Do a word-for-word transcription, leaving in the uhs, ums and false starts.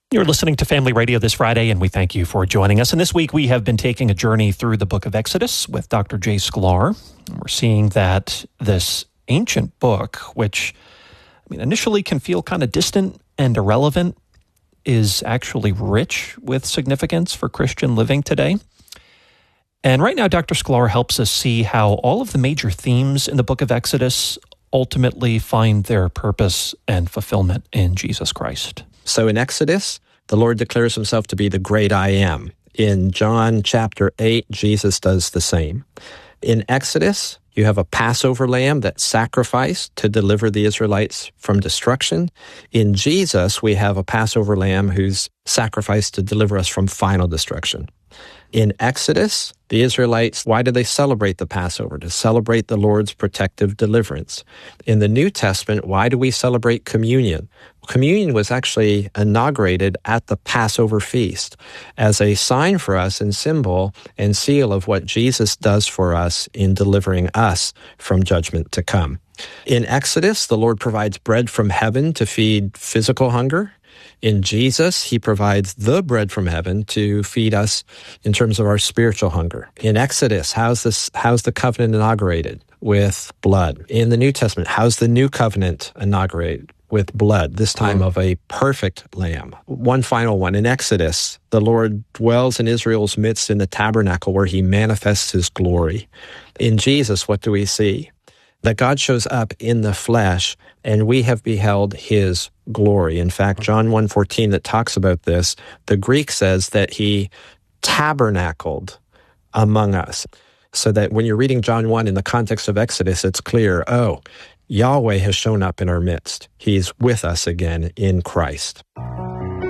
You're listening to Family Radio this Friday, and we thank you for joining us. And this week, we have been taking a journey through the book of Exodus with Doctor Jay Sklar. And we're seeing that this ancient book, which I mean, initially can feel kind of distant and irrelevant, is actually rich with significance for Christian living today. And right now, Doctor Sklar helps us see how all of the major themes in the book of Exodus ultimately find their purpose and fulfillment in Jesus Christ. So in Exodus, the Lord declares himself to be the great I am. In John chapter eight, Jesus does the same. In Exodus, you have a Passover lamb that's sacrificed to deliver the Israelites from destruction. In Jesus, we have a Passover lamb who's sacrificed to deliver us from final destruction. In Exodus, the Israelites, why do they celebrate the Passover? To celebrate the Lord's protective deliverance. In the New Testament, why do we celebrate communion? Communion was actually inaugurated at the Passover feast as a sign for us and symbol and seal of what Jesus does for us in delivering us from judgment to come. In Exodus, the Lord provides bread from heaven to feed physical hunger. In Jesus, he provides the bread from heaven to feed us in terms of our spiritual hunger. In Exodus, how's this, how's the covenant inaugurated? With blood. In the New Testament, how's the new covenant inaugurated? With blood, this time of a perfect lamb. One final one. In Exodus, the Lord dwells in Israel's midst in the tabernacle where he manifests his glory. In Jesus, what do we see? That God shows up in the flesh, and we have beheld his glory. In fact, John one fourteen that talks about this, the Greek says that he tabernacled among us. So that when you're reading John one in the context of Exodus, it's clear, oh, Yahweh has shown up in our midst. He's with us again in Christ.